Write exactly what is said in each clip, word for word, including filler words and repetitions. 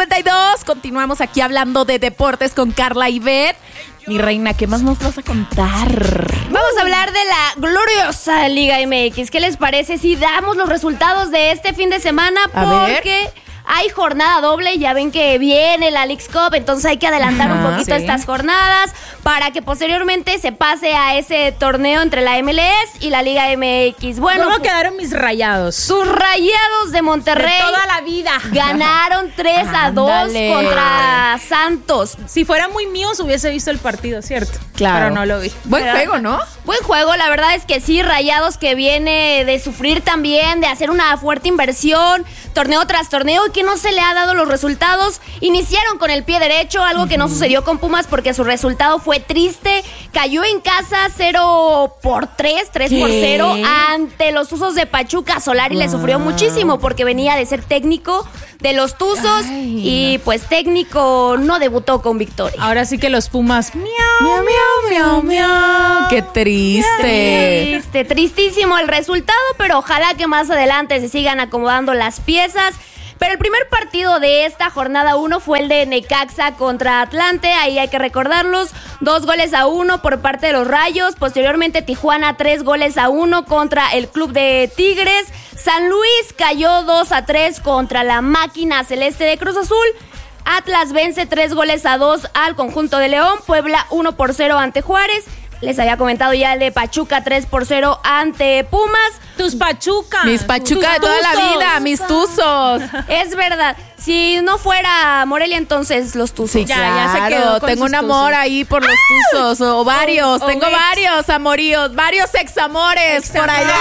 cincuenta y dos. Continuamos aquí hablando de deportes con Carla Ivette. Mi reina, ¿qué más nos vas a contar? Vamos a hablar de la gloriosa Liga M X. ¿Qué les parece si damos los resultados de este fin de semana? A Porque ver. hay jornada doble, ya ven que viene la Leagues Cup, entonces hay que adelantar Ajá, un poquito sí. estas jornadas para que posteriormente se pase a ese torneo entre la M L S y la Liga M X. Bueno, ¿Cómo quedaron mis rayados? sus Rayados de Monterrey De toda la vida. ganaron tres a dos Ándale. contra Santos. Si fueran muy míos hubiese visto el partido, ¿cierto? Claro. Pero no lo vi. Buen Pero- juego, ¿no? Buen juego, la verdad es que sí, Rayados que viene de sufrir también, de hacer una fuerte inversión, torneo tras torneo, y que no se le ha dado los resultados. Iniciaron con el pie derecho, algo que no sucedió con Pumas porque su resultado fue triste. Cayó en casa cero por tres, tres por ¿Qué? cero ante los Tuzos de Pachuca. Solari le sufrió muchísimo porque venía de ser técnico de los Tuzos Ay, y pues técnico no debutó con victoria. Ahora sí que los Pumas. Miau. Miau, miau, miau, miau. Qué triste. Triste, tristísimo el resultado, pero ojalá que más adelante se sigan acomodando las piezas. Pero el primer partido de esta jornada uno fue el de Necaxa contra Atlante. Ahí hay que recordarlos. Dos goles a uno por parte de los Rayos. Posteriormente Tijuana, tres goles a uno contra el Club de Tigres. San Luis cayó dos a tres contra la Máquina Celeste de Cruz Azul. Atlas vence tres goles a dos al conjunto de León. Puebla uno por cero ante Juárez. Les había comentado ya el de Pachuca tres por cero ante Pumas. Tus Pachuca. Mis Pachuca de Tus toda la Tuzos. vida, mis tuzos. Es verdad. Si no fuera Morelia, entonces los Tuzos. Sí, Ya, ya se claro. quedó con Tengo sus un amor tuzos. ahí por los tuzos, o, o varios. O- o Tengo ex. varios amoríos, varios examores por allá.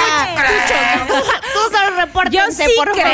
Tuzos, repórtense, Yo sí por creo.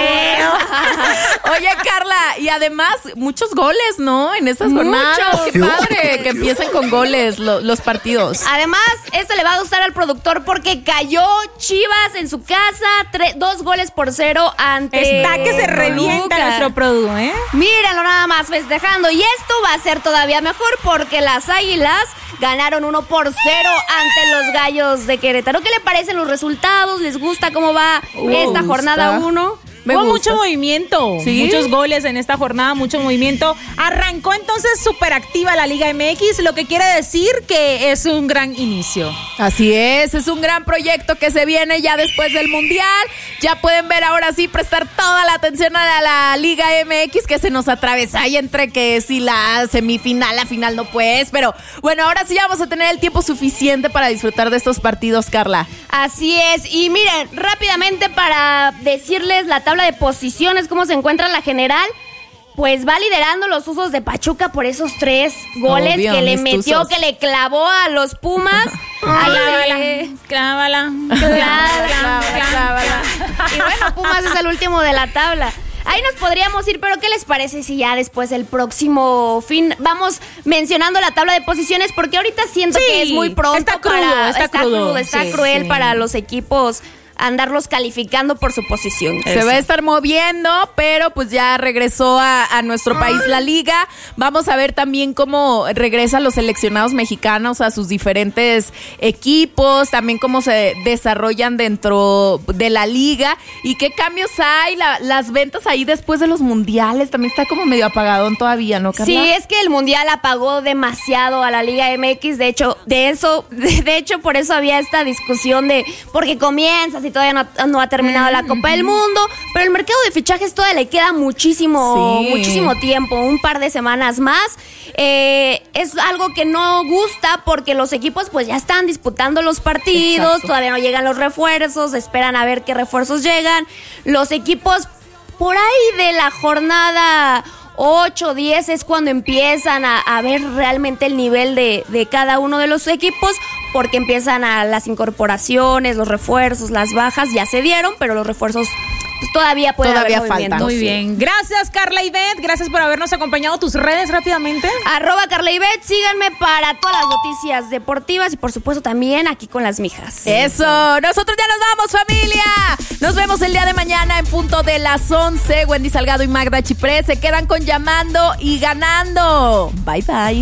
favor. Oye, Carla, y además, muchos goles, ¿no? En estas jornadas. Muchos. Qué padre que empiecen con goles lo- los partidos. Además, esto le va a gustar al productor porque cayó Chivas en su casa, tre- dos goles por cero ante Está que se revienta Toluca. nuestro producto, ¿eh? Mírenlo nada más festejando. Y esto va a ser todavía mejor porque las Águilas ganaron uno por cero ante los Gallos de Querétaro. ¿Qué le parecen los resultados? ¿Les gusta cómo va Uh, esta jornada gusta. uno? Me Hubo gusta. mucho movimiento, ¿Sí? muchos goles en esta jornada, mucho movimiento. Arrancó entonces súper activa la Liga M X, lo que quiere decir que es un gran inicio. Así es, es un gran proyecto que se viene ya después del Mundial. Ya pueden ver ahora sí, prestar toda la atención a la Liga M X que se nos atravesa ahí entre que si la semifinal, la final no pues. Pero bueno, ahora sí vamos a tener el tiempo suficiente para disfrutar de estos partidos, Carla. Así es. Y miren, rápidamente para decirles la tabla de posiciones, cómo se encuentra la general. Pues va liderando los Tuzos de Pachuca por esos tres goles Obvio, que le mis metió, Tuzos. que le clavó a los Pumas. Ahí, eh, Clávala. Clávala, clávala. Y bueno, Pumas es el último de la tabla. Ahí nos podríamos ir, pero ¿qué les parece si ya después el próximo fin vamos mencionando la tabla de posiciones? Porque ahorita siento Sí, que es muy pronto está crudo, para... está crudo. está Sí, cruel sí. para los equipos andarlos calificando por su posición. Se va a estar moviendo, pero pues ya regresó a, a nuestro país la liga. Vamos a ver también cómo regresan los seleccionados mexicanos a sus diferentes equipos, también cómo se desarrollan dentro de la liga y qué cambios hay, la- las ventas ahí después de los mundiales, también está como medio apagadón todavía, ¿no, Carla? Sí, es que el Mundial apagó demasiado a la Liga M X. De hecho, de eso, de, de hecho, por eso había esta discusión de porque comienzas y todavía no, no ha terminado la Copa del Mundo. Pero el mercado de fichajes todavía le queda muchísimo, Sí. muchísimo tiempo, un par de semanas más. Eh, es algo que no gusta porque los equipos pues ya están disputando los partidos, Exacto. todavía no llegan los refuerzos, esperan a ver qué refuerzos llegan. Los equipos por ahí de la jornada ocho, diez es cuando empiezan a, a ver realmente el nivel de, de cada uno de los equipos, porque empiezan a las incorporaciones, los refuerzos, las bajas, ya se dieron, pero los refuerzos pues, todavía pueden Todavía haber faltan. movimientos. Muy Sí. bien. Gracias, Carla Ivette. Gracias por habernos acompañado. Tus redes rápidamente. Arroba Carla Ivette, síganme para todas las noticias deportivas y por supuesto también aquí con las mijas. Eso, nosotros ya nos vamos, familia. Nos vemos el día de mañana en punto de las once. Wendy Salgado y Magda Chipré se quedan con Llamando y Ganando. Bye, bye.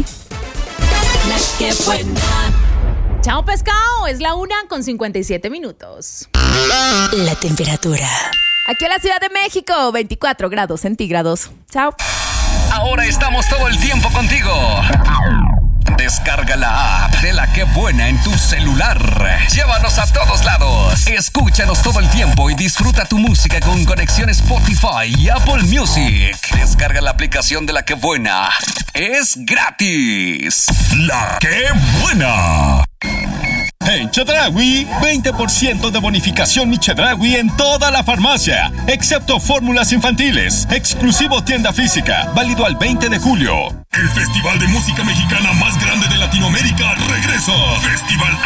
Qué buena. Chao, pescado. Es la una con cincuenta y siete minutos. La temperatura. Aquí en la Ciudad de México, veinticuatro grados centígrados. Chao. ahora estamos todo el tiempo contigo. Descarga la app de La Qué Buena en tu celular. Llévanos a todos lados. Escúchanos todo el tiempo y disfruta tu música con conexión Spotify y Apple Music. Descarga la aplicación de La Qué Buena. Es gratis. La Qué Buena. En Chedraui, veinte por ciento de bonificación Mi Chedraui en toda la farmacia, excepto fórmulas infantiles. Exclusivo tienda física, válido al veinte de julio. El festival de música mexicana más grande de Latinoamérica regresa. Festival